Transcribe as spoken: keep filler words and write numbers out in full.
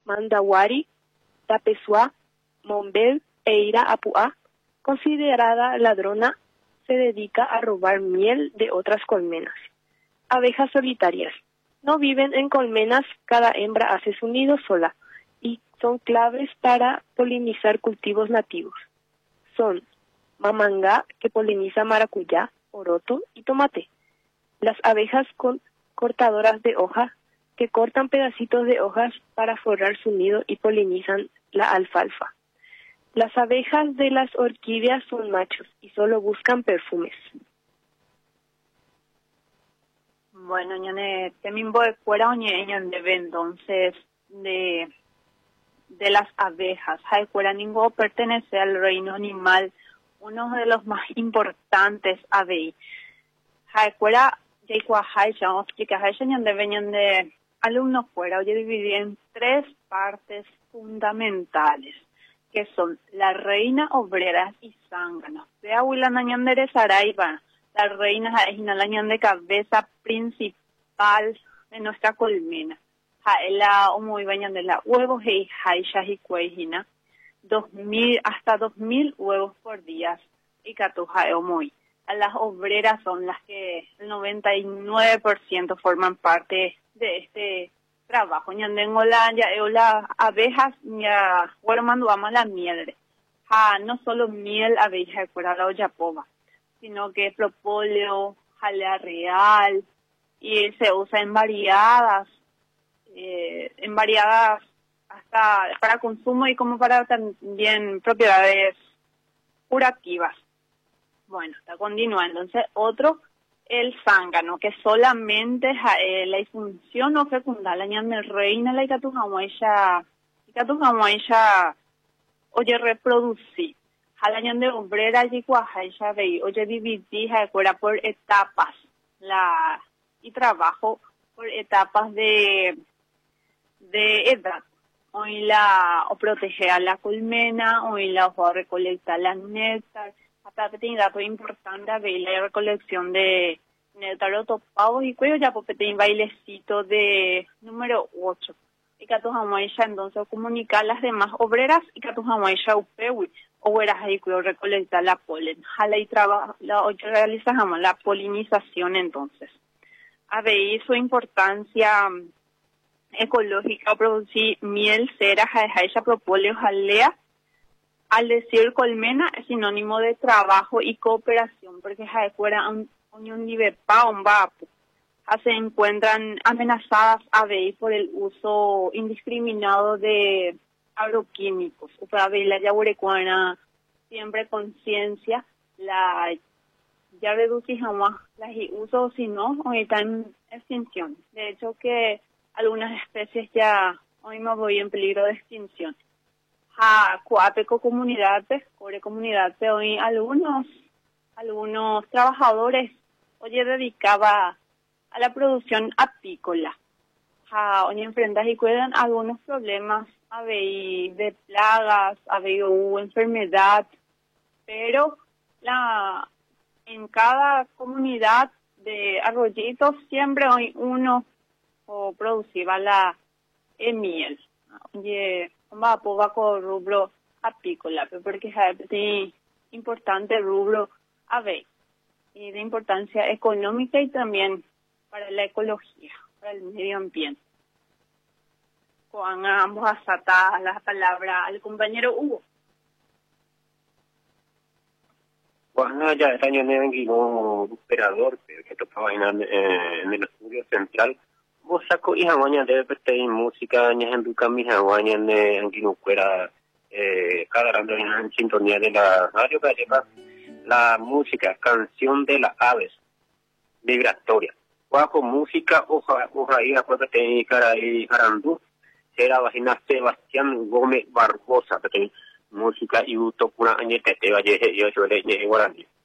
Mandawari, Tapesua, Mombel e Ira Apuá, considerada ladrona, se dedica a robar miel de otras colmenas. Abejas solitarias. No viven en colmenas, cada hembra hace su nido sola y son claves para polinizar cultivos nativos. Son mamangá, que poliniza maracuyá, oroto y tomate. Las abejas con cortadoras de hoja, que cortan pedacitos de hojas para forrar su nido y polinizan la alfalfa. Las abejas de las orquídeas son machos y solo buscan perfumes. Bueno, ñane, temimbo de fuera oñeñan de entonces de de las abejas. Hay fuera ninguno pertenece al reino animal, uno de los más importantes abejas. Hay fuera de cuajay, ya que hay de venían de alumnos fuera, oye, dividí en tres partes fundamentales, que son la reina, obreras y zánganos. Vea, huila nañan de Saraiva, la reina es la nañan de cabeza principal de nuestra colmena. La muy bañan de la huevos y haisha y cuejina, dos mil hasta dos mil huevos por día y catuja muy. A las obreras son las que el noventa y nueve por ciento forman parte de este trabajo. Ñandengo la ya las abejas ya bueno mandamos la miel. Ja, no solo miel abeja fuera la olla pova, sino que propóleo, jalea real y se usa en variadas eh, en variadas hasta para consumo y como para también propiedades curativas. Bueno, está continuando. Entonces, otro, el zángano, que solamente eh, la función no fecundal, la ñan reina, la icatujamuaisha, icatujamuaisha, oye, reproducir. La ñan de obrera, y cuajaisha, vei, oye, dividir, fuera por etapas, la, y trabajo por etapas de, de edad. Hoy la, o proteger a la colmena, hoy la, o recolectar la néctar. Hasta que tiene datos importantes de la recolección de néctar topavos y cuello ya porque tiene bailecito de número ocho. Y que tu jamaisha entonces comunicar las demás obreras y que tu jamaisha upewi o eras ahí cuello recolectar la polen. Jala y trabaja, la ocho realiza jamás la polinización entonces. A ver, su importancia ecológica, producir miel, cera, jaeja, propóleo, jalea. Al decir colmena es sinónimo de trabajo y cooperación, porque fuera un unión nivepa un vapo. Se encuentran amenazadas a ver por el uso indiscriminado de agroquímicos. O para ver la yagurecuana siempre conciencia, la ya reducir jamás las usos, si no, hoy está en extinción. De hecho que algunas especies ya hoy me voy en peligro de extinción. A Coapeco comunidad, Core comunidad, hoy algunos, algunos trabajadores, oye, dedicaba a la producción apícola. A hoy enfrentas y cuidan algunos problemas, a ver, de plagas, a ver, enfermedad, pero la, en cada comunidad de arroyitos siempre hay uno o producía la eh, miel. Oye, va a poner con rubro apícola, porque es importante rubro a ver, y de importancia económica y también para la ecología, para el medio ambiente. Cuando vamos a sacar la palabra al compañero Hugo. Bueno, ya está año en un operador que tocaba en el estudio central. Vos saco y mañana debe pedir música ni en tu camisa mañana en que no fuera cada rato en sintonía de la radio que lleva la música canción de las aves migratoria bajo música oja oja y acuérdate te cara y jarandú será vagina Sebastián Gómez Barbosa que música y uto pura añete te vaya yo yo le guarani